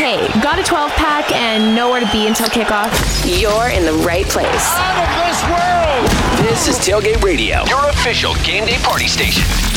Hey, got a 12-pack and nowhere to be until kickoff? You're in the right place. Out of this world! This is Tailgate Radio, your official game day party station.